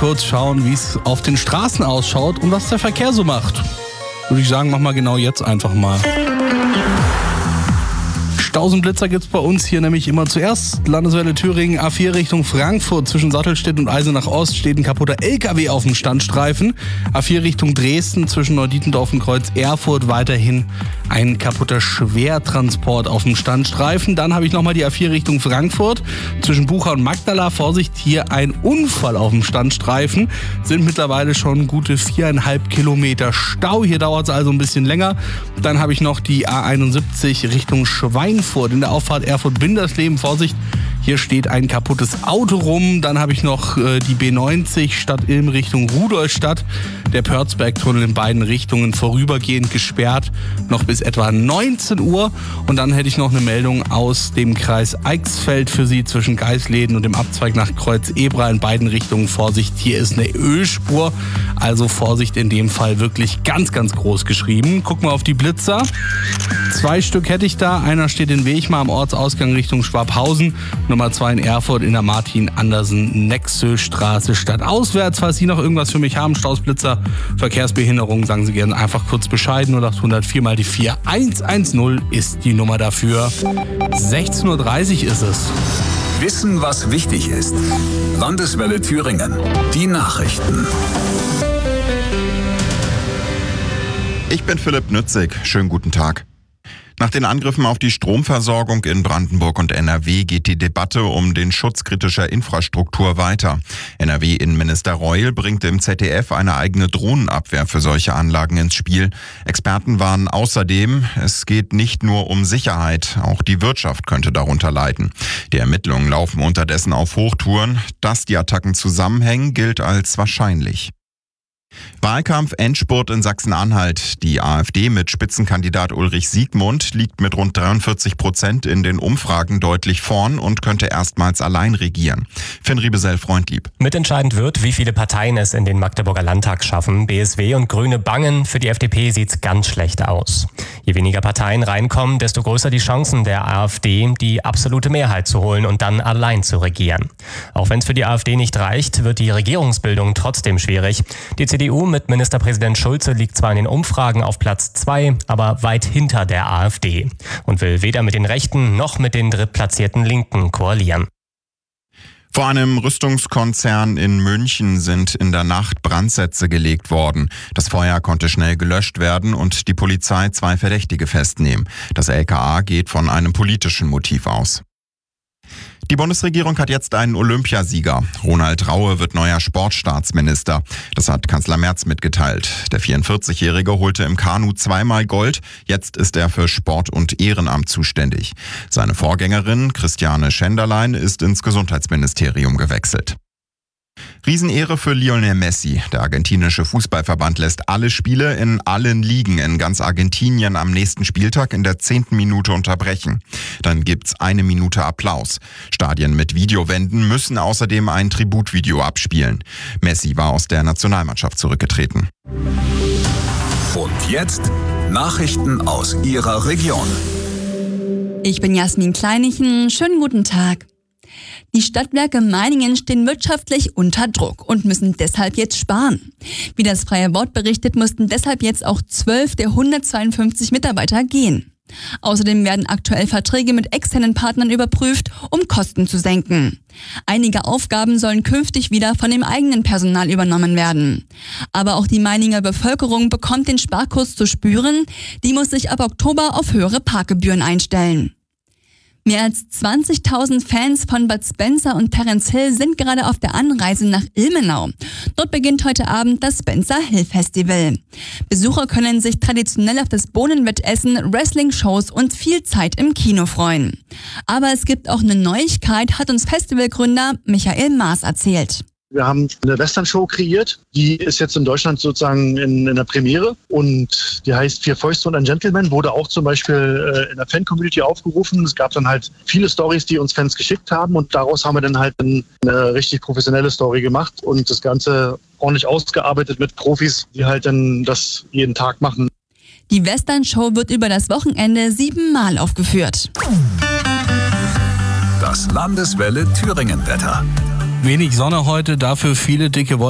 kurz schauen, wie es auf den Straßen ausschaut und was der Verkehr so macht. Würde ich sagen, machen wir genau jetzt einfach mal. Staus und Blitzer gibt's bei uns hier nämlich immer zuerst. Landeswelle Thüringen, A4 Richtung Frankfurt. Zwischen Sattelstedt und Eisenach Ost steht ein kaputter LKW auf dem Standstreifen. A4 Richtung Dresden, zwischen Neudietendorf und Kreuz Erfurt weiterhin ein kaputter Schwertransport auf dem Standstreifen. Dann habe ich nochmal die A4 Richtung Frankfurt. Zwischen Bucha und Magdala, Vorsicht, hier ein Unfall auf dem Standstreifen. Sind mittlerweile schon gute 4,5 Kilometer Stau. Hier dauert es also ein bisschen länger. Dann habe ich noch die A71 Richtung Schweinfurt. In der Auffahrt Erfurt-Bindersleben, Vorsicht, hier steht ein kaputtes Auto rum. Dann habe ich noch die B90 Stadt Ilm Richtung Rudolstadt. Der Pörzberg-Tunnel in beiden Richtungen vorübergehend gesperrt, noch bis etwa 19 Uhr. Und dann hätte ich noch eine Meldung aus dem Kreis Eichsfeld für Sie zwischen Geisleden und dem Abzweig nach Kreuz Ebra in beiden Richtungen. Vorsicht, hier ist eine Ölspur, also Vorsicht in dem Fall wirklich ganz, ganz groß geschrieben. Gucken wir auf die Blitzer. 2 Stück hätte ich da. Einer steht in Wechmar am Ortsausgang Richtung Schwabhausen. Nummer 2 in Erfurt in der Martin-Andersen-Nexö-Straße stadtauswärts. Falls Sie noch irgendwas für mich haben, Stausblitzer, Verkehrsbehinderung, sagen Sie gerne einfach kurz Bescheid. 0800 4 mal die 4 110 ist die Nummer dafür. 16:30 Uhr ist es. Wissen, was wichtig ist. Landeswelle Thüringen. Die Nachrichten. Ich bin Philipp Nützig. Schönen guten Tag. Nach den Angriffen auf die Stromversorgung in Brandenburg und NRW geht die Debatte um den Schutz kritischer Infrastruktur weiter. NRW-Innenminister Reul bringt im ZDF eine eigene Drohnenabwehr für solche Anlagen ins Spiel. Experten warnen außerdem, es geht nicht nur um Sicherheit, auch die Wirtschaft könnte darunter leiden. Die Ermittlungen laufen unterdessen auf Hochtouren. Dass die Attacken zusammenhängen, gilt als wahrscheinlich. Wahlkampf-Endspurt in Sachsen-Anhalt. Die AfD mit Spitzenkandidat Ulrich Siegmund liegt mit rund 43% in den Umfragen deutlich vorn und könnte erstmals allein regieren. Finn Riebesell-Freundlieb. Mitentscheidend wird, wie viele Parteien es in den Magdeburger Landtag schaffen. BSW und Grüne bangen. Für die FDP sieht's ganz schlecht aus. Je weniger Parteien reinkommen, desto größer die Chancen der AfD, die absolute Mehrheit zu holen und dann allein zu regieren. Auch wenn es für die AfD nicht reicht, wird die Regierungsbildung trotzdem schwierig. Die CDU mit Ministerpräsident Schulze liegt zwar in den Umfragen auf Platz 2, aber weit hinter der AfD und will weder mit den Rechten noch mit den drittplatzierten Linken koalieren. Vor einem Rüstungskonzern in München sind in der Nacht Brandsätze gelegt worden. Das Feuer konnte schnell gelöscht werden und die Polizei 2 Verdächtige festnehmen. Das LKA geht von einem politischen Motiv aus. Die Bundesregierung hat jetzt einen Olympiasieger. Ronald Raue wird neuer Sportstaatsminister. Das hat Kanzler Merz mitgeteilt. Der 44-Jährige holte im Kanu 2-mal Gold. Jetzt ist er für Sport und Ehrenamt zuständig. Seine Vorgängerin Christiane Schenderlein ist ins Gesundheitsministerium gewechselt. Riesenehre für Lionel Messi. Der argentinische Fußballverband lässt alle Spiele in allen Ligen in ganz Argentinien am nächsten Spieltag in der 10. Minute unterbrechen. Dann gibt's 1 Minute Applaus. Stadien mit Videowänden müssen außerdem ein Tributvideo abspielen. Messi war aus der Nationalmannschaft zurückgetreten. Und jetzt Nachrichten aus Ihrer Region. Ich bin Jasmin Kleinichen. Schönen guten Tag. Die Stadtwerke Meiningen stehen wirtschaftlich unter Druck und müssen deshalb jetzt sparen. Wie das Freie Wort berichtet, mussten deshalb jetzt auch 12 der 152 Mitarbeiter gehen. Außerdem werden aktuell Verträge mit externen Partnern überprüft, um Kosten zu senken. Einige Aufgaben sollen künftig wieder von dem eigenen Personal übernommen werden. Aber auch die Meininger Bevölkerung bekommt den Sparkurs zu spüren. Die muss sich ab Oktober auf höhere Parkgebühren einstellen. Mehr als 20.000 Fans von Bud Spencer und Terence Hill sind gerade auf der Anreise nach Ilmenau. Dort beginnt heute Abend das Spencer Hill Festival. Besucher können sich traditionell auf das Bohnenwettessen, Wrestling-Shows und viel Zeit im Kino freuen. Aber es gibt auch eine Neuigkeit, hat uns Festivalgründer Michael Maas erzählt. Wir haben eine Western-Show kreiert, die ist jetzt in Deutschland sozusagen in der Premiere und die heißt Vier Fäuste und ein Gentleman, wurde auch zum Beispiel in der Fan-Community aufgerufen. Es gab dann halt viele Stories, die uns Fans geschickt haben und daraus haben wir dann halt eine richtig professionelle Story gemacht und das Ganze ordentlich ausgearbeitet mit Profis, die halt dann das jeden Tag machen. Die Western-Show wird über das Wochenende 7-mal aufgeführt. Das Landeswelle Thüringen-Wetter. Wenig Sonne heute, dafür viele dicke Wolken.